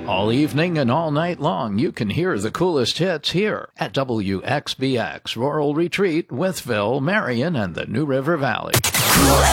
All evening and all night long, you can hear the coolest hits here at WXBX Rural Retreat, Withville, Marion, and the New River Valley.